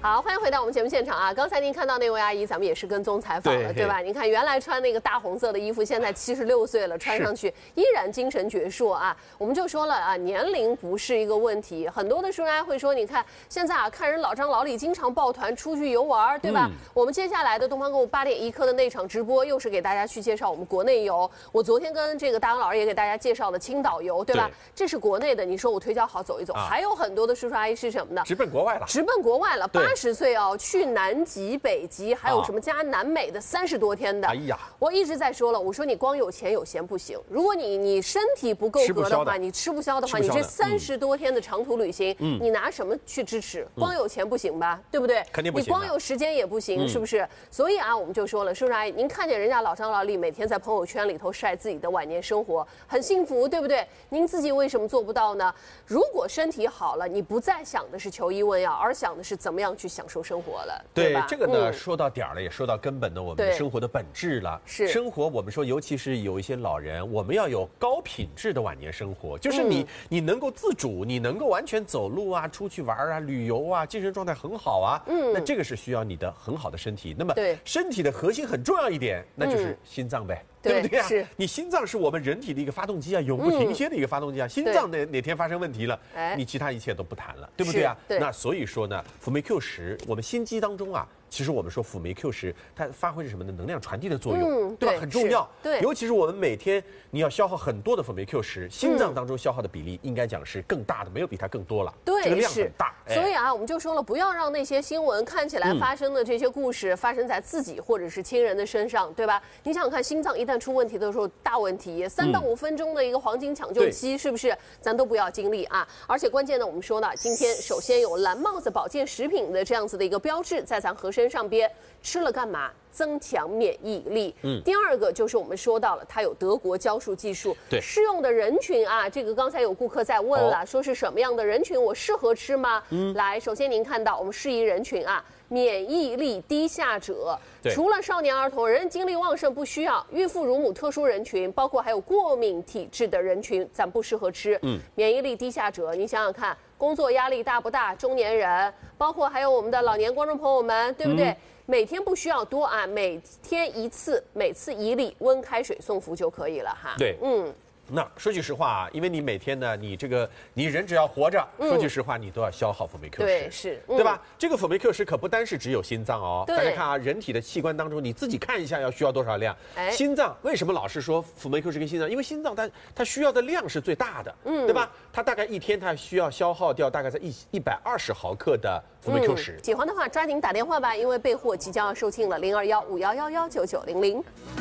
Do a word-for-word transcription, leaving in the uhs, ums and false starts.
好，欢迎回到我们节目现场啊！刚才您看到那位阿姨，咱们也是跟踪采访了， 对, 对吧？您看，原来穿那个大红色的衣服，现在七十六岁了，穿上去依然精神矍铄啊！我们就说了啊，年龄不是一个问题。很多的书人会说，你看现在啊，看人老张老李经常抱团出去游玩，对吧？嗯、我们接下来的东方购物八点一刻的那场直播，又是给大家去介绍我们国内游。我昨天跟这个大杨老师也给大家介绍了青岛游，对吧？对，这是国内的，你说我腿脚好走一走，啊、还有很多的叔叔阿姨是什么呢？ 直奔国外了， 直奔国外了，八十岁哦。去南极、北极，还有什么加南美的三十多天的。哎呀，我一直在说了，我说你光有钱有闲不行，如果你你身体不够格的话，你吃不消的话，你这三十多天的长途旅行，嗯、你拿什么去支持？光有钱不行吧，对不对？ 肯定不行。 你光有时间也不行，嗯、是不是？所以啊，我们就说了，叔叔阿姨，您看见人家老张老李每天在朋友圈里头晒自己的晚年生活，很幸福，对不对？您自己为什么做不到呢？如果身体好了，你不再想的是求医问药，而想的是怎么样去享受生活。 对, 对这个呢，嗯、说到点儿了，也说到根本的我们生活的本质了。是生活，我们说，尤其是有一些老人，我们要有高品质的晚年生活，就是你、嗯、你能够自主，你能够完全走路啊，出去玩啊，旅游啊，精神状态很好啊。嗯，那这个是需要你的很好的身体。那么，对身体的核心很重要一点，那就是心脏呗。嗯对不对啊？是你心脏是我们人体的一个发动机啊，永不停歇的一个发动机啊。嗯、心脏哪哪天发生问题了，你其他一切都不谈了，对不对啊？对。那所以说呢，辅酶 Q 十，我们心肌当中啊，其实我们说辅酶 Q 十，它发挥着什么呢？能量传递的作用，嗯、对吧？很重要。对。尤其是我们每天你要消耗很多的辅酶 Q 十，心脏当中消耗的比例应该讲是更大的，没有比它更多了。对，这个量很大。 所以啊，我们就说了，不要让那些新闻看起来发生的这些故事发生在自己或者是亲人的身上，对吧？你想想看，心脏一旦出问题的时候。大问题，三到五分钟的一个黄金抢救期，嗯、是不是？咱都不要经历啊！而且关键的，我们说呢，今天首先有蓝帽子保健食品的这样子的一个标志在咱盒身上边，吃了干嘛？增强免疫力。嗯。第二个就是我们说到了，它有德国胶束技术，对，适用的人群啊，这个刚才有顾客在问了，哦、说是什么样的人群我适合吃吗？嗯。来，首先您看到我们适宜人群啊。免疫力低下者，除了少年儿童，人精力旺盛不需要；孕妇、乳母、特殊人群，包括还有过敏体质的人群，咱不适合吃。嗯，免疫力低下者，你想想看，工作压力大不大？中年人，包括还有我们的老年观众朋友们，对不对？嗯、每天不需要多啊，每天一次，每次一粒温开水送服就可以了哈。 对，嗯。那说句实话啊，因为你每天呢，你这个你人只要活着，嗯、说句实话，你都要消耗辅酶 Q 十， 对，是，嗯、 对吧？这个辅酶 Q 十可不单是只有心脏哦，大家看啊，人体的器官当中，你自己看一下要需要多少量。哎，心脏为什么老是说辅酶 Q 十跟心脏？因为心脏它它需要的量是最大的，嗯，对吧？它大概一天它需要消耗掉大概在一一百二十毫克的辅酶 Q 十。 嗯、喜欢的话抓紧打电话吧，因为备货即将要售罄了，零二幺五幺幺幺九九零零。